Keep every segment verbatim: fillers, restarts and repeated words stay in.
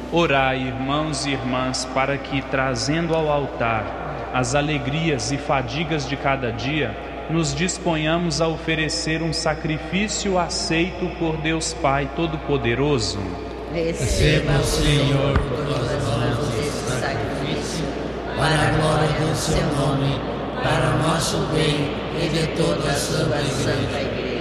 Orai, irmãos e irmãs, para que, trazendo ao altar as alegrias e fadigas de cada dia, nos disponhamos a oferecer um sacrifício aceito por Deus Pai Todo-Poderoso. Receba, Senhor, por nossas mãos esse sacrifício, para a glória do seu nome, para o nosso bem e de toda a sua Santa Igreja.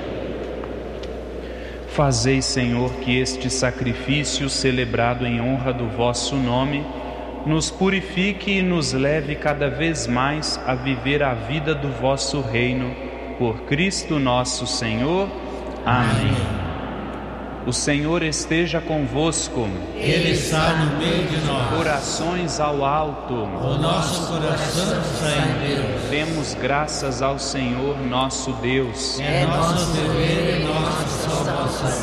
Fazei, Senhor, que este sacrifício celebrado em honra do vosso nome nos purifique e nos leve cada vez mais a viver a vida do vosso reino. Por Cristo nosso Senhor. Amém. O Senhor esteja convosco. Ele está no meio de nós. Orações ao alto. O nosso coração está em Deus. Demos graças ao Senhor nosso Deus. É nosso dever e nossa salvação.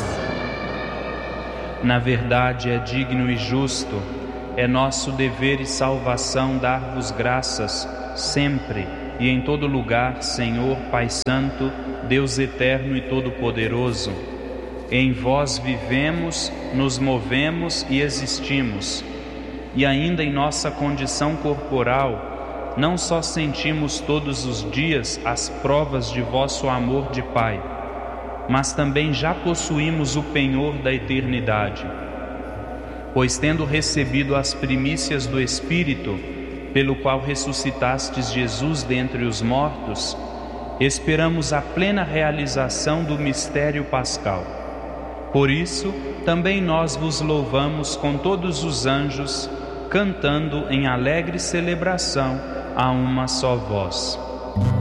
Na verdade, é digno e justo, é nosso dever e salvação dar-vos graças, sempre e em todo lugar, Senhor, Pai Santo, Deus eterno e todo-poderoso. Em vós vivemos, nos movemos e existimos, e ainda em nossa condição corporal, não só sentimos todos os dias as provas de vosso amor de Pai, mas também já possuímos o penhor da eternidade. Pois tendo recebido as primícias do Espírito, pelo qual ressuscitastes Jesus dentre os mortos, esperamos a plena realização do mistério pascal. Por isso, também nós vos louvamos com todos os anjos, cantando em alegre celebração a uma só voz.